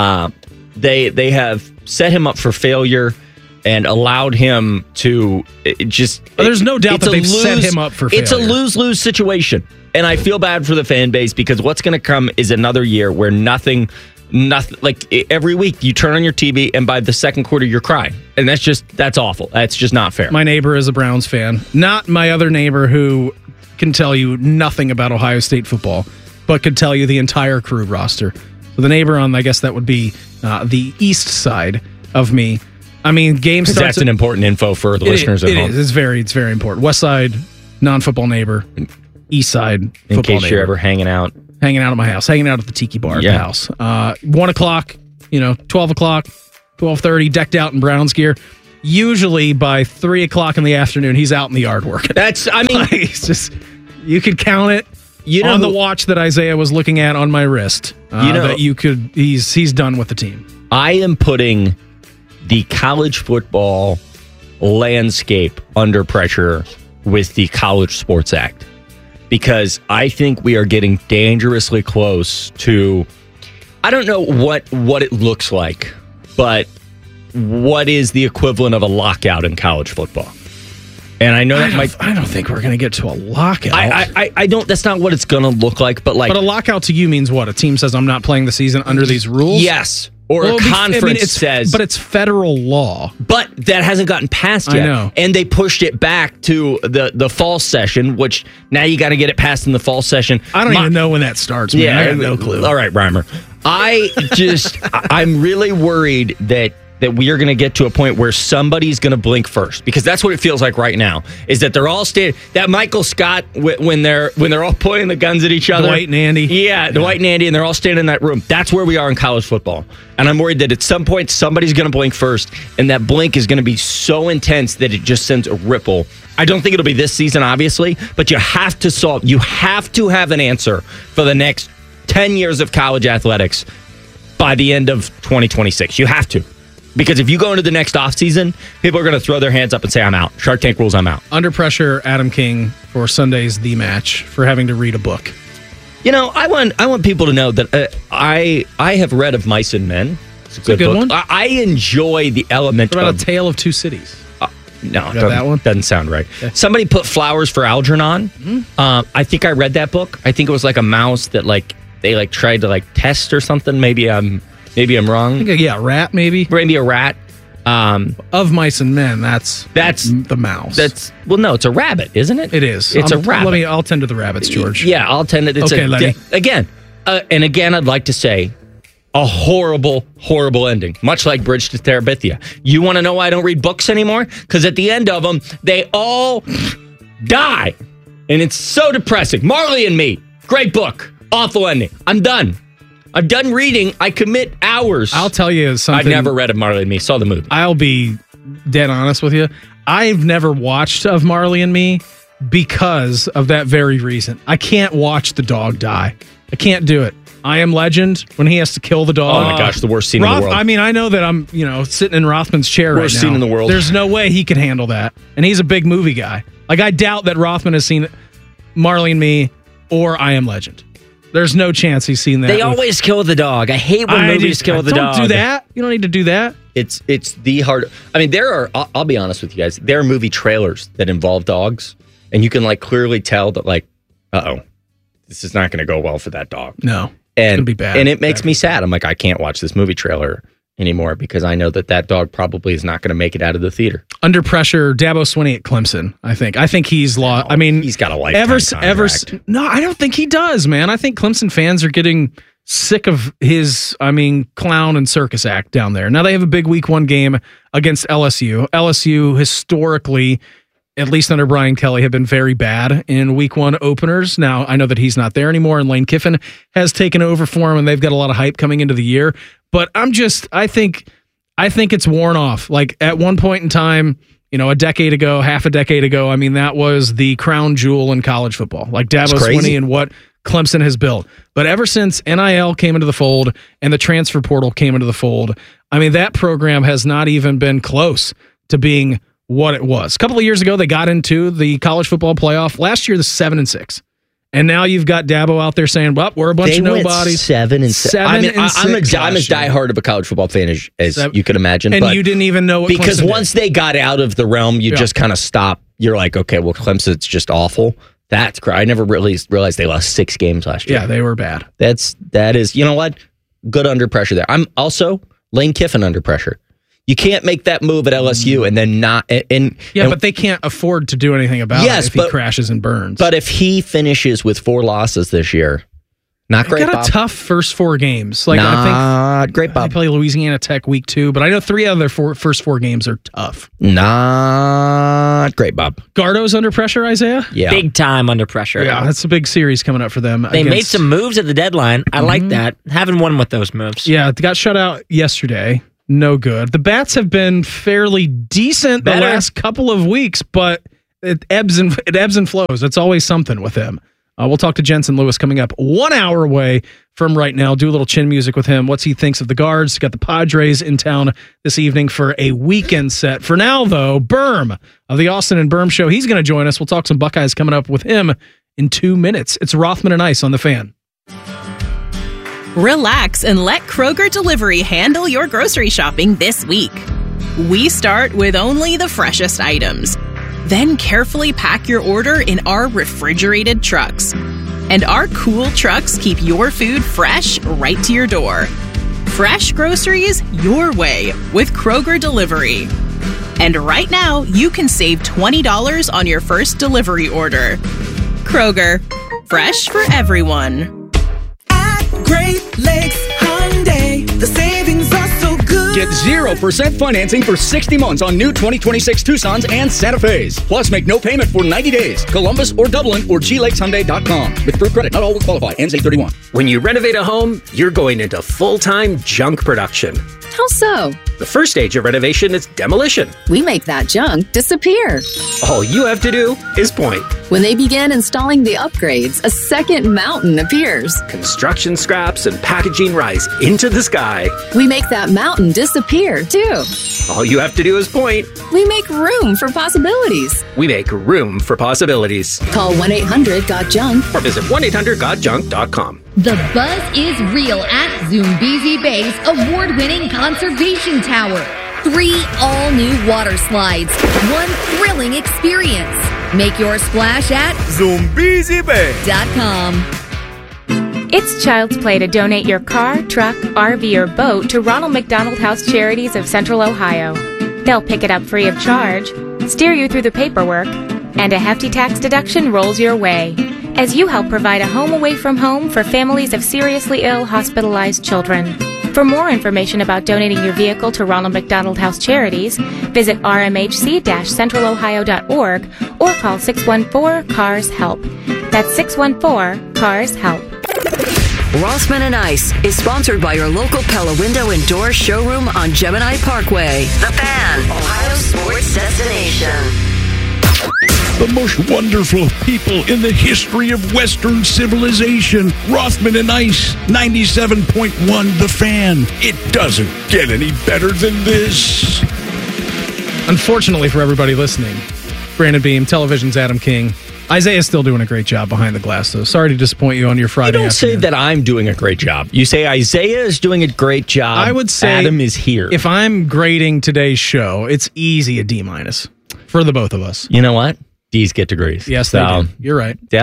They have set him up for failure and allowed him to there's no doubt that they've set him up for failure. It's a lose-lose situation. And I feel bad for the fan base because what's going to come is another year where nothing, like every week you turn on your TV and by the second quarter you're crying. And that's awful. That's just not fair. My neighbor is a Browns fan. Not my other neighbor who can tell you nothing about Ohio State football, but could tell you the entire crew roster. So the neighbor on, I guess that would be the east side of me. I mean, game starts. That's an important info for the listeners at home. It is. It's very important. West side, non-football neighbor. East side, football in case neighbor. You're ever hanging out at my house, hanging out at the Tiki Bar at the house. 1 o'clock, 12 o'clock, 12:30, decked out in Browns gear. Usually by 3 o'clock in the afternoon, he's out in the yard working. He's just, you could count it. On the watch that Isaiah was looking at on my wrist, he's done with the team. I am putting the college football landscape under pressure with the College Sports Act because I think we are getting dangerously close to, I don't know what it looks like, but what is the equivalent of a lockout in college football? And I know I don't think we're going to get to a lockout. I don't. That's not what it's going to look like. But a lockout to you means what? A team says I'm not playing the season under these rules. Yes, or a conference says. But it's federal law. But that hasn't gotten passed yet. I know. And they pushed it back to the fall session, which now you got to get it passed in the fall session. I don't even know when that starts. Man. I got no clue. All right, Reimer. I'm really worried that we are going to get to a point where somebody's going to blink first, because that's what it feels like right now. Is that they're all standing? That Michael Scott when they're all pointing the guns at each other. Dwight and Andy. Yeah, Dwight and Andy, and they're all standing in that room. That's where we are in college football, and I'm worried that at some point somebody's going to blink first, and that blink is going to be so intense that it just sends a ripple. I don't think it'll be this season, obviously, but you have to solve. You have to have an answer for the next 10 years of college athletics by the end of 2026. You have to. Because if you go into the next offseason, people are going to throw their hands up and say, I'm out. Shark Tank rules, I'm out. Under pressure, Adam King for Sunday's The Match for having to read a book. I want people to know that I have read Of Mice and Men. It's a good book. One? I enjoy the element what about A Tale of Two Cities? No, that one doesn't sound right. Okay. Somebody put Flowers for Algernon. Mm-hmm. I think I read that book. I think it was like a mouse that they tried to test or something. Maybe I'm wrong. Rat maybe. Maybe a rat. Of Mice and Men, that's the mouse. No, it's a rabbit, isn't it? It is. It's a rabbit. I'll tend to the rabbits, George. Yeah, I'll tend to. Lenny. Again, I'd like to say a horrible, horrible ending, much like Bridge to Terabithia. You want to know why I don't read books anymore? Because at the end of them, they all die, and it's so depressing. Marley and Me, great book, awful ending. I'm done reading. I commit hours. I'll tell you something. I've never read Of Marley and Me. Saw the movie. I'll be dead honest with you. I've never watched Of Marley and Me because of that very reason. I can't watch the dog die. I can't do it. I Am Legend, when he has to kill the dog. Oh my gosh, the worst scene in the world. I mean, I know that I'm, sitting in Rothman's chair right now. Worst scene in the world. There's no way he could handle that. And he's a big movie guy. I doubt that Rothman has seen Marley and Me or I Am Legend. There's no chance he's seen that. They always kill the dog. I hate when movies kill the dog. Don't do that. You don't need to do that. It's the hard. I mean, I'll be honest with you guys. There are movie trailers that involve dogs, and you can clearly tell that this is not going to go well for that dog. No, and, it's going to be bad. And it makes me sad. I'm like, I can't watch this movie trailer anymore because I know that dog probably is not going to make it out of the theater. Under pressure, Dabo Swinney at Clemson, I think he's lost. I mean, he's got a lifetime contract. No, I don't think he does, man. I think Clemson fans are getting sick of his, clown and circus act down there. Now they have a big week 1 game against LSU. LSU historically, at least under Brian Kelly, have been very bad in week 1 openers. Now, I know that he's not there anymore, and Lane Kiffin has taken over for him, and they've got a lot of hype coming into the year. But I think it's worn off. Like, at one point in time, a decade ago, half a decade ago, that was the crown jewel in college football. Like Dabo Swinney and what Clemson has built. But ever since NIL came into the fold and the transfer portal came into the fold, that program has not even been close to being what it was. A couple of years ago, they got into the college football playoff. Last year, the 7-6. And now you've got Dabo out there saying, well, we're a bunch of nobodies. 7-6. I'm as diehard of a college football fan as you could imagine. And you didn't even know what because Clemson once they got out of the realm, you just kind of stop. You're like, okay, well, Clemson's just awful. That's great. I never really realized they lost 6 games last year. Yeah, they were bad. That is, you know what? Good under pressure there. I'm also Lane Kiffin under pressure. You can't make that move at LSU and then not. But they can't afford to do anything about it if he crashes and burns. But if he finishes with 4 losses this year, not great. Got a tough first 4 games. I think great. Bob. They play Louisiana Tech week 2, but I know 3 out of their first 4 games are tough. Not great, Bob. Gardo's under pressure, Isaiah. Yeah, big time under pressure. Yeah, that's a big series coming up for them. They made some moves at the deadline. I like that. Haven't won with those moves. Yeah, they got shut out yesterday. No good. The Bats have been fairly decent the last couple of weeks, but it ebbs and flows. It's always something with him. We'll talk to Jensen Lewis coming up 1 hour away from right now. Do a little chin music with him. What he thinks of the Guards. Got the Padres in town this evening for a weekend set. For now, though, Berm of the Austin and Berm Show. He's going to join us. We'll talk some Buckeyes coming up with him in 2 minutes. It's Rothman and Ice on The Fan. Relax and let Kroger Delivery handle your grocery shopping this week. We start with only the freshest items. Then carefully pack your order in our refrigerated trucks. And our cool trucks keep your food fresh right to your door. Fresh groceries your way with Kroger Delivery. And right now, you can save $20 on your first delivery order. Kroger, fresh for everyone. Great Lakes Hyundai, the savings are so good. Get 0% financing for 60 months on new 2026 Tucsons and Santa Fe's. Plus, make no payment for 90 days. Columbus or Dublin or GLakesHyundai.com. With approved credit, not all will qualify. Ends 8/31. When you renovate a home, you're going into full-time junk production. How so? The first stage of renovation is demolition. We make that junk disappear. All you have to do is point. When they begin installing the upgrades, a second mountain appears. Construction scraps and packaging rise into the sky. We make that mountain disappear, too. All you have to do is point. We make room for possibilities. We make room for possibilities. Call 1-800-GOT-JUNK or visit 1-800-GOT-JUNK.com. The buzz is real at Zoombezi Bay's award-winning conservation tower. 3 all-new water slides, 1 thrilling experience. Make your splash at ZoombeziBay.com. It's child's play to donate your car, truck, RV, or boat to Ronald McDonald House Charities of Central Ohio. They'll pick it up free of charge, steer you through the paperwork, and a hefty tax deduction rolls your way as you help provide a home away from home for families of seriously ill, hospitalized children. For more information about donating your vehicle to Ronald McDonald House Charities, visit rmhc-centralohio.org or call 614-CARS-HELP. That's 614-CARS-HELP. Rothman and Ice is sponsored by your local Pella Window and Door showroom on Gemini Parkway. The Fan, Ohio sports destination. The most wonderful people in the history of Western civilization. Rothman and Ice, 97.1 The Fan. It doesn't get any better than this. Unfortunately for everybody listening, Brandon Beam, Television's Adam King. Isaiah's still doing a great job behind the glass, though. Sorry to disappoint you on your Friday afternoon. You don't say that I'm doing a great job. You say Isaiah is doing a great job. I would say Adam is here. If I'm grading today's show, it's easy a D- for the both of us. You know what? D's get degrees. Yes, they do. You're right. Yeah.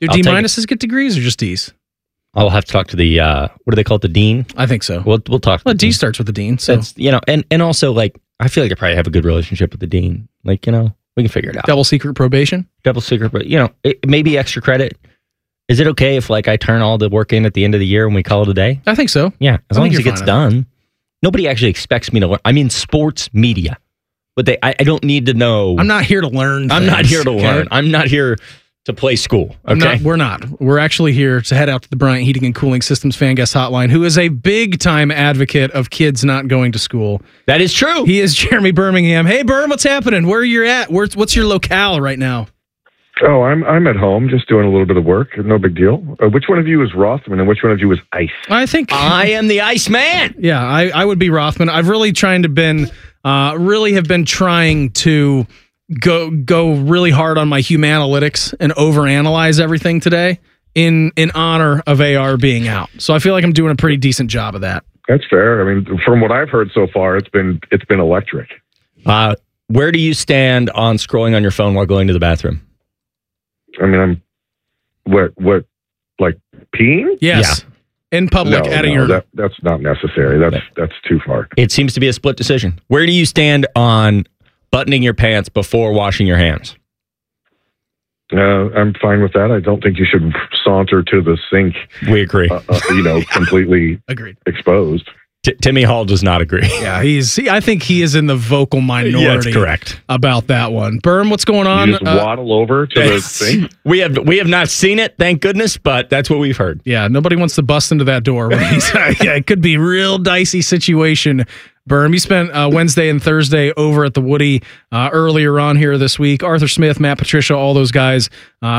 Do D minuses get degrees or just D's? I'll have to talk to the what do they call it? The dean? I think so. We'll talk. Well, D starts with the dean. So that's, and also like I feel like I probably have a good relationship with the dean. Like we can figure it out. Double secret probation. Double secret, but maybe extra credit. Is it okay if like I turn all the work in at the end of the year and we call it a day? I think so. Yeah, as long as it gets done. Nobody actually expects me to learn. I mean, sports media, but I don't need to know. I'm not here to learn. I'm not here to learn. I'm not here to play school. Okay, we're not. We're actually here to head out to the Bryant Heating and Cooling Systems fan guest hotline, who is a big time advocate of kids not going to school. That is true. He is Jeremy Birmingham. Hey, Birm, what's happening? Where are you at? What's your locale right now? Oh, I'm at home, just doing a little bit of work. No big deal. Which one of you is Rothman and which one of you is Ice? I think I am the Ice Man. Yeah, I would be Rothman. I've really have been trying to go really hard on my humanalytics and overanalyze everything today in honor of AR being out. So I feel like I'm doing a pretty decent job of that. That's fair. I mean, from what I've heard so far, it's been electric. Where do you stand on scrolling on your phone while going to the bathroom? I mean, what, like peeing? Yes. Yeah. In public at a urinal. That's not necessary. That's too far. It seems to be a split decision. Where do you stand on buttoning your pants before washing your hands? I'm fine with that. I don't think you should saunter to the sink. We agree. Completely agreed. Exposed. Timmy Hall does not agree. Yeah, I think he is in the vocal minority. Yeah, that's correct about that one. Berm, what's going on? You just waddle over to the thing. We have not seen it, thank goodness, but that's what we've heard. Yeah, nobody wants to bust into that door. Yeah, it could be a real dicey situation. Berm, you spent Wednesday and Thursday over at the Woody earlier on here this week. Arthur Smith, Matt Patricia, all those guys